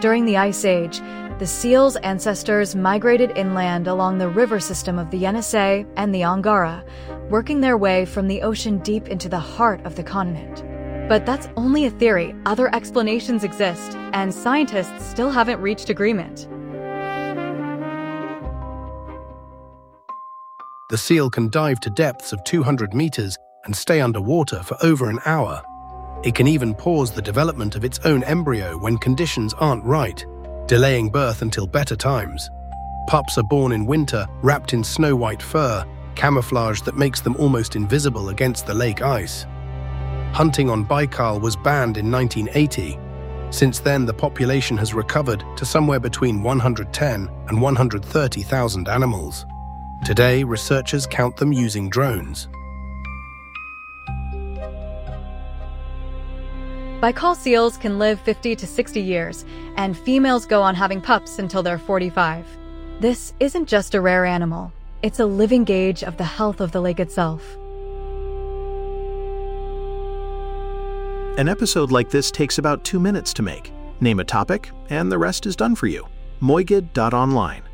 During the Ice Age, the seal's ancestors migrated inland along the river system of the Yenisei and the Angara, working their way from the ocean deep into the heart of the continent. But that's only a theory. Other explanations exist, and scientists still haven't reached agreement. The seal can dive to depths of 200 meters and stay underwater for over an hour. It can even pause the development of its own embryo when conditions aren't right, delaying birth until better times. Pups are born in winter, wrapped in snow-white fur, camouflage that makes them almost invisible against the lake ice. Hunting on Baikal was banned in 1980. Since then, the population has recovered to somewhere between 110 and 130,000 animals. Today, researchers count them using drones. Baikal seals can live 50 to 60 years, and females go on having pups until they're 45. This isn't just a rare animal. It's a living gauge of the health of the lake itself. An episode like this takes about 2 minutes to make. Name a topic, and the rest is done for you. Moigid.online.